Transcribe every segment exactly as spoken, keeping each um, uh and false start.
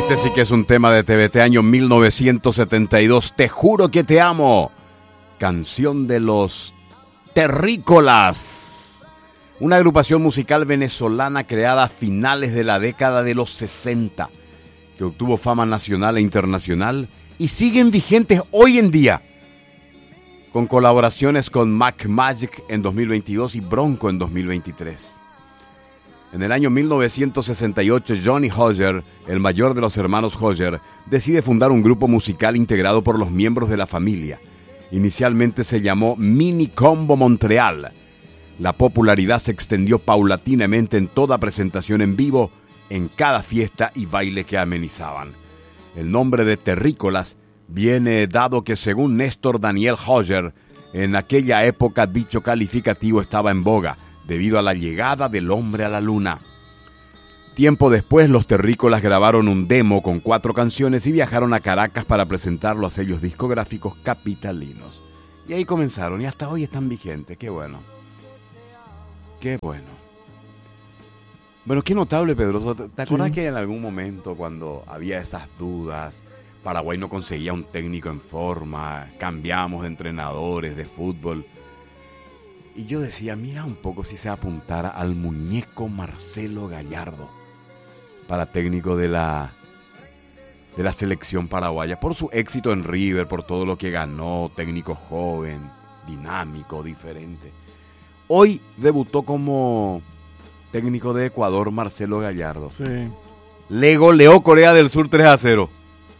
Este sí que es un tema de T V T, año mil novecientos setenta y dos. Te juro que te amo. Canción de los Terrícolas. Una agrupación musical venezolana creada a finales de la década de los sesenta, que obtuvo fama nacional e internacional y siguen vigentes hoy en día, con colaboraciones con Mac Magic en dos mil veintidós y Bronco en dos mil veintitrés. En el año mil novecientos sesenta y ocho, Johnny Hodger, el mayor de los hermanos Hodger, decide fundar un grupo musical integrado por los miembros de la familia. Inicialmente se llamó Mini Combo Montreal. La popularidad se extendió paulatinamente en toda presentación en vivo, en cada fiesta y baile que amenizaban. El nombre de Terrícolas viene dado que, según Néstor Daniel Hodger, en aquella época dicho calificativo estaba en boga, debido a la llegada del hombre a la luna. Tiempo después, los Terrícolas grabaron un demo con cuatro canciones y viajaron a Caracas para presentarlo a sellos discográficos capitalinos. Y ahí comenzaron, y hasta hoy están vigentes. Qué bueno. Qué bueno. Bueno, qué notable, Pedro. ¿Te acuerdas sí. que en algún momento, cuando había esas dudas, Paraguay no conseguía un técnico en forma, cambiamos de entrenadores de fútbol? Y yo decía, mira un poco si se apuntara al muñeco Marcelo Gallardo para técnico de la, de la selección paraguaya, por su éxito en River, por todo lo que ganó, técnico joven, dinámico, diferente. Hoy debutó como técnico de Ecuador Marcelo Gallardo. Sí. Le goleó Corea del Sur tres a cero.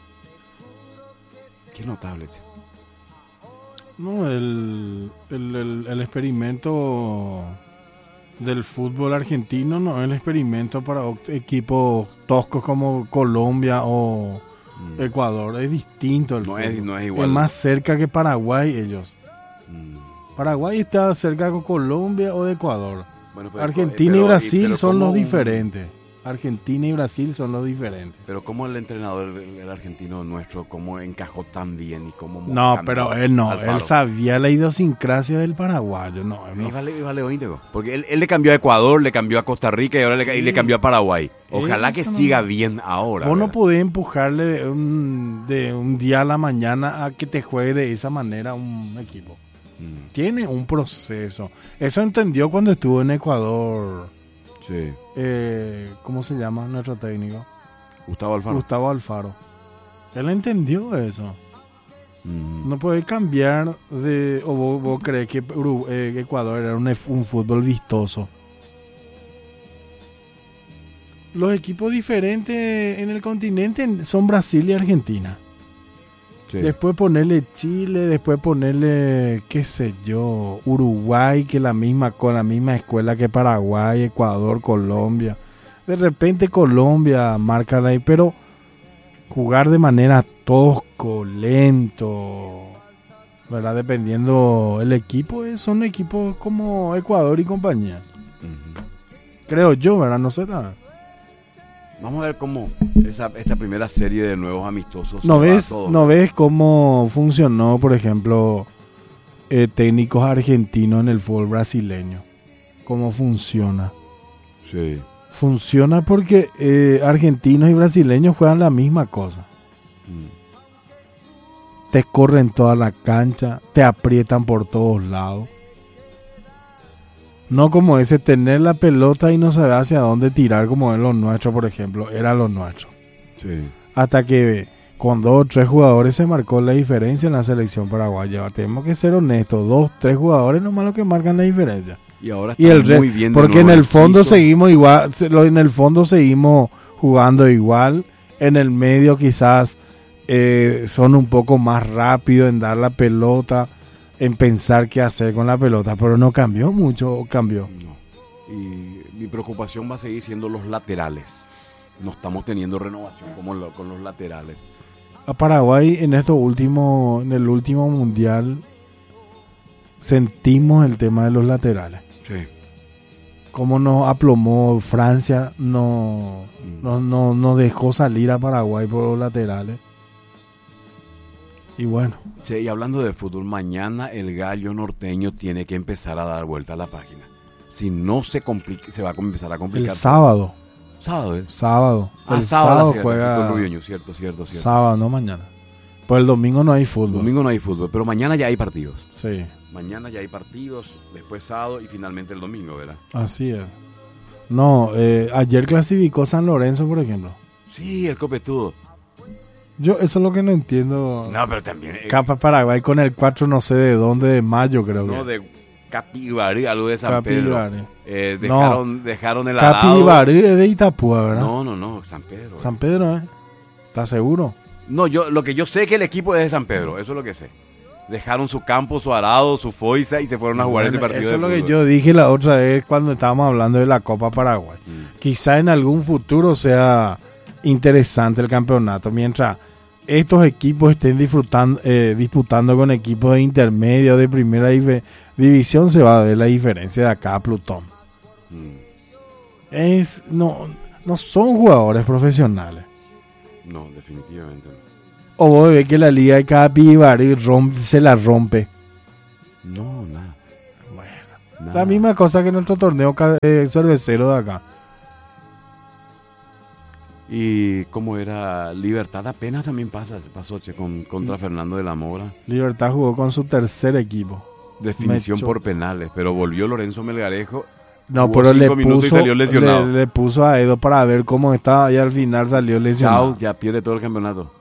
Qué notable, che. No, el, el, el, el experimento del fútbol argentino no es el experimento para equipos toscos como Colombia o mm. Ecuador. Es distinto el no fútbol. Es, no es igual. Es más cerca que Paraguay ellos. Mm. Paraguay está cerca de Colombia o de Ecuador. Bueno, pero, Argentina pero, y Brasil pero son los un... diferentes. Argentina y Brasil son los diferentes. Pero cómo el entrenador, el, el argentino nuestro, cómo encajó tan bien y cómo... No, pero él no, Alfaro. Él sabía la idiosincrasia del paraguayo. No, él no. Y vale, vale íntegro, porque él, él le cambió a Ecuador, le cambió a Costa Rica y ahora sí. le, y le cambió a Paraguay. Ojalá él, que no, siga bien ahora. Vos ¿verdad? No podés empujarle de un, de un día a la mañana a que te juegue de esa manera un equipo. Mm. Tiene un proceso. Eso entendió cuando estuvo en Ecuador. Sí. Eh, ¿Cómo se llama nuestro técnico? Gustavo Alfaro. Gustavo Alfaro. Él entendió eso. Mm. No puede cambiar de... ¿O vos, vos crees que eh, Ecuador era un, un fútbol vistoso? Los equipos diferentes en el continente son Brasil y Argentina. Sí. Después ponerle Chile, después ponerle, qué sé yo, Uruguay, que la misma con la misma escuela que Paraguay, Ecuador, Colombia. De repente Colombia marca ahí, pero jugar de manera tosco, lento, ¿verdad? Dependiendo el equipo, son equipos como Ecuador y compañía. Uh-huh. Creo yo, ¿verdad? No sé nada. Vamos a ver cómo esa, esta primera serie de nuevos amistosos. ¿No ves, ¿No ves cómo funcionó, por ejemplo, eh, técnicos argentinos en el fútbol brasileño? ¿Cómo funciona? Sí. Funciona porque eh, argentinos y brasileños juegan la misma cosa. Mm. Te corren toda la cancha, te aprietan por todos lados. No como ese tener la pelota y no saber hacia dónde tirar, como en los nuestros, por ejemplo. Era los nuestros. Sí. Hasta que con dos o tres jugadores se marcó la diferencia en la selección paraguaya. Tenemos que ser honestos. Dos, tres jugadores nomás lo que marcan la diferencia. Y ahora y el muy bien. Porque en el fondo seguimos igual. En el fondo seguimos jugando igual. En el medio quizás eh, son un poco más rápidos en dar la pelota, en pensar qué hacer con la pelota, pero no cambió mucho, ¿o cambió? No. Y mi preocupación va a seguir siendo los laterales. No estamos teniendo renovación como lo, con los laterales. A Paraguay en esto último, en el último mundial, sentimos el tema de los laterales. Sí. Como nos aplomó Francia, no, mm. no, no, no dejó salir a Paraguay por los laterales. Y bueno. Sí, y hablando de fútbol, mañana el gallo norteño tiene que empezar a dar vuelta a la página. Si no se complica, se va a empezar a complicar. El sábado. Sábado, ¿eh? Sábado. Ah, el sábado, sábado la juega. con Rubioño, cierto, cierto, cierto. Sábado, no mañana. Pues el domingo no hay fútbol. Domingo no hay fútbol, pero mañana ya hay partidos. Sí. Mañana ya hay partidos, después sábado y finalmente el domingo, ¿verdad? Así es. No, eh, ayer clasificó San Lorenzo, por ejemplo. Sí, el copetudo. Yo, eso es lo que no entiendo. No, pero también... Eh, Capa Paraguay con el cuatro no sé de dónde, de mayo creo no, que. de Capibarí, algo de San Capibarí. Pedro. Eh, dejaron, No. dejaron el arado. Capibarí es de Itapúa, ¿verdad? No, no, no, San Pedro. San Pedro, ¿eh? ¿Estás seguro? No, yo lo que yo sé es que el equipo es de San Pedro, eso es lo que sé. Dejaron su campo, su arado, su foiza y se fueron a jugar Bueno, ese partido. eso de es lo que fútbol. yo dije la otra vez cuando estábamos hablando de la Copa Paraguay. Mm. Quizá en algún futuro sea interesante el campeonato, mientras estos equipos estén disfrutando, eh, disputando con equipos de intermedio, de primera div- división, se va a ver la diferencia de acá a Plutón. Mm. Es, no, no son jugadores profesionales. No, definitivamente no. O vos ves que la liga de Capibarí rompe, se la rompe. No, nada. Bueno, nada. la misma cosa que nuestro torneo ca- eh, cervecero de acá. Y como era Libertad apenas también pasa, pasó che, con, contra Fernando de la Mora. Libertad jugó con su tercer equipo. Definición Mecho. por penales, pero volvió Lorenzo Melgarejo. No, Jugó pero le cinco minutos y puso, salió lesionado. le, le puso a Edo para ver cómo estaba y al final salió lesionado. Chao, ya pierde todo el campeonato.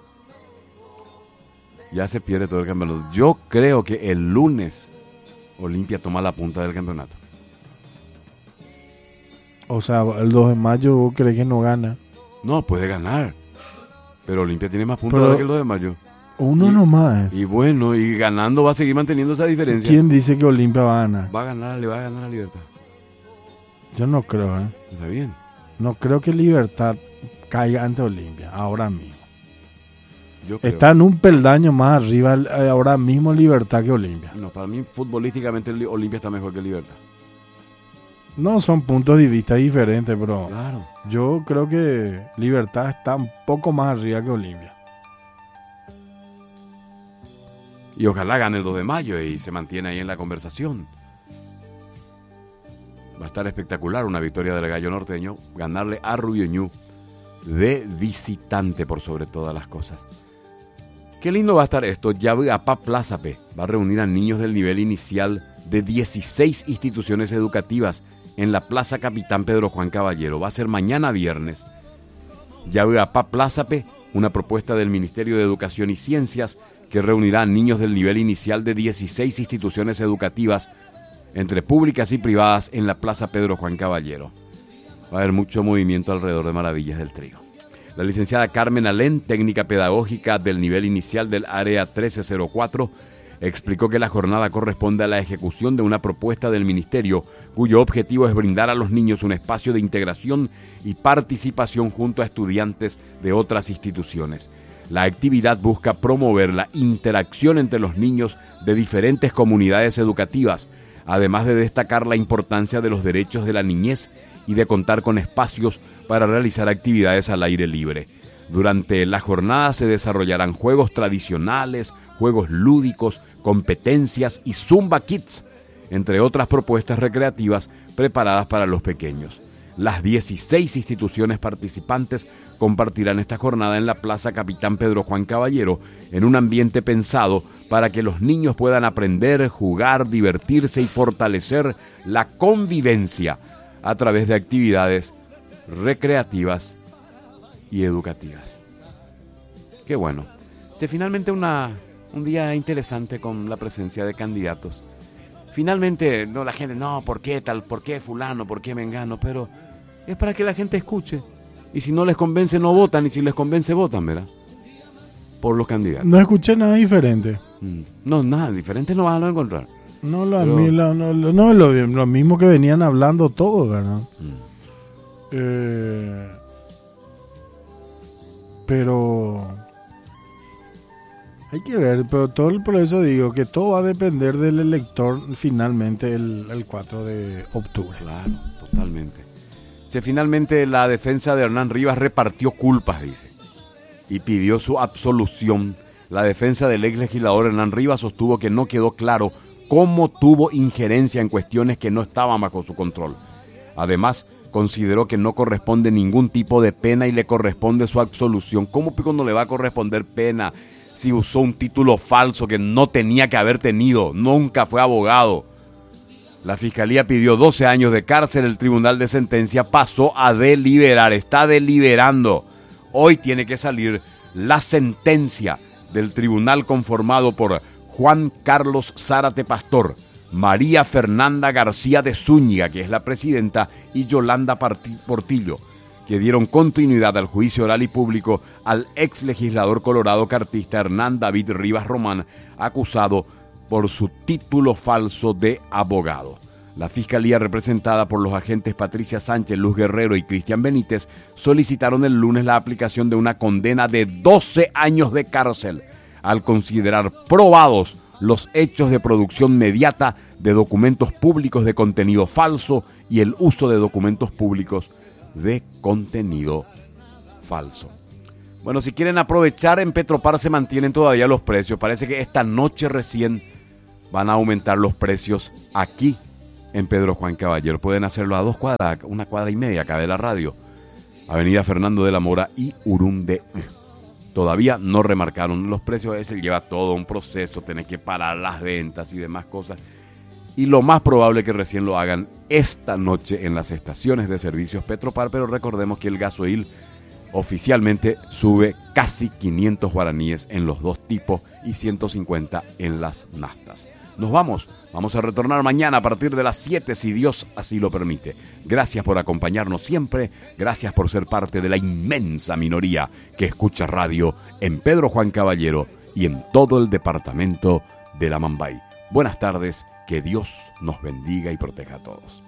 Ya se pierde todo el campeonato. Yo creo que el lunes Olimpia toma la punta del campeonato. O sea, el dos de mayo vos crees que no gana. No, puede ganar. Pero Olimpia tiene más puntos Pero- ahora que el dos de mayo. Uno Y- nomás. Y bueno, y ganando va a seguir manteniendo esa diferencia. ¿Quién dice que Olimpia va a ganar? Va a ganar, le va a ganar a Libertad. Yo no creo, ¿eh? Está bien. No creo que Libertad caiga ante Olimpia ahora mismo. Yo creo. Está en un peldaño más arriba eh, ahora mismo Libertad que Olimpia. No, para mí futbolísticamente el Olimpia está mejor que Libertad. No, son puntos de vista diferentes, pero Claro. yo creo que Libertad está un poco más arriba que Olimpia. Y ojalá gane el dos de mayo y se mantiene ahí en la conversación. Va a estar espectacular una victoria del Gallo Norteño, ganarle a Rubioñú de visitante por sobre todas las cosas. Qué lindo va a estar esto. Yaviapá Plaza P va a reunir a niños del nivel inicial de dieciséis instituciones educativas en la Plaza Capitán Pedro Juan Caballero. Va a ser mañana viernes. Yaviapá Plaza P, una propuesta del Ministerio de Educación y Ciencias que reunirá a niños del nivel inicial de dieciséis instituciones educativas entre públicas y privadas en la Plaza Pedro Juan Caballero. Va a haber mucho movimiento alrededor de Maravillas del Trigo. La licenciada Carmen Alén, técnica pedagógica del nivel inicial del área trece cero cuatro, explicó que la jornada corresponde a la ejecución de una propuesta del Ministerio cuyo objetivo es brindar a los niños un espacio de integración y participación junto a estudiantes de otras instituciones. La actividad busca promover la interacción entre los niños de diferentes comunidades educativas, además de destacar la importancia de los derechos de la niñez y de contar con espacios para realizar actividades al aire libre. Durante la jornada se desarrollarán juegos tradicionales, juegos lúdicos, competencias y Zumba Kids, entre otras propuestas recreativas preparadas para los pequeños. Las dieciséis instituciones participantes compartirán esta jornada en la Plaza Capitán Pedro Juan Caballero en un ambiente pensado para que los niños puedan aprender, jugar, divertirse y fortalecer la convivencia a través de actividades recreativas y educativas. Qué bueno. Sí, finalmente una, un día interesante con la presencia de candidatos. Finalmente, no la gente, no, ¿por qué tal? ¿Por qué fulano? ¿Por qué mengano? Pero es para que la gente escuche. Y si no les convence, no votan. Y si les convence, votan, ¿verdad? Por los candidatos. No escuché nada diferente. Mm. No, nada diferente no van a encontrar. No, lo, Pero- mi- lo- no, lo- no, lo, lo mismo que venían hablando todos, ¿verdad? Mm. Eh, pero hay que ver, pero todo el- por eso digo que todo va a depender del elector finalmente el, el cuatro de octubre. Claro, totalmente. Se finalmente la defensa de Hernán Rivas repartió culpas, dice, y pidió su absolución. La defensa del ex legislador Hernán Rivas sostuvo que no quedó claro cómo tuvo injerencia en cuestiones que no estaban bajo su control. Además, consideró que no corresponde ningún tipo de pena y le corresponde su absolución. ¿Cómo pico no le va a corresponder pena si usó un título falso que no tenía que haber tenido? Nunca fue abogado. La Fiscalía pidió doce años de cárcel, el Tribunal de Sentencia pasó a deliberar, está deliberando. Hoy tiene que salir la sentencia del tribunal conformado por Juan Carlos Zárate Pastor, María Fernanda García de Zúñiga, que es la presidenta, y Yolanda Portillo, que dieron continuidad al juicio oral y público al ex legislador colorado cartista Hernán David Rivas Román, acusado por su título falso de abogado. La Fiscalía, representada por los agentes Patricia Sánchez, Luz Guerrero y Cristian Benítez, solicitaron el lunes la aplicación de una condena de doce años de cárcel, al considerar probados los hechos de producción mediata de documentos públicos de contenido falso y el uso de documentos públicos de contenido falso. Bueno, si quieren aprovechar, en Petropar se mantienen todavía los precios. Parece que esta noche recién van a aumentar los precios aquí en Pedro Juan Caballero. Pueden hacerlo a dos cuadras, una cuadra y media acá de la radio. Avenida Fernando de la Mora y Urunde. Todavía no remarcaron los precios, ese lleva todo un proceso, tenés que parar las ventas y demás cosas. Y lo más probable es que recién lo hagan esta noche en las estaciones de servicios Petropar, pero recordemos que el gasoil oficialmente sube casi quinientos guaraníes en los dos tipos y ciento cincuenta en las naftas. Nos vamos, vamos a retornar mañana a partir de las siete, si Dios así lo permite. Gracias por acompañarnos siempre, gracias por ser parte de la inmensa minoría que escucha radio en Pedro Juan Caballero y en todo el departamento de la Mambay. Buenas tardes, que Dios nos bendiga y proteja a todos.